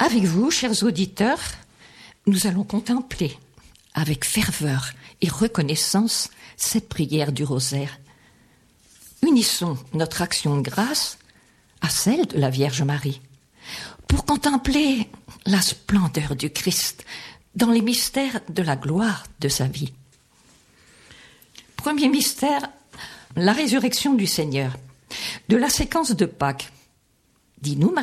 Avec vous, chers auditeurs, nous allons contempler avec ferveur et reconnaissance cette prière du rosaire. Unissons notre action de grâce à celle de la Vierge Marie pour contempler la splendeur du Christ dans les mystères de la gloire de sa vie. Premier mystère, la résurrection du Seigneur. De la séquence de Pâques. Dis-nous,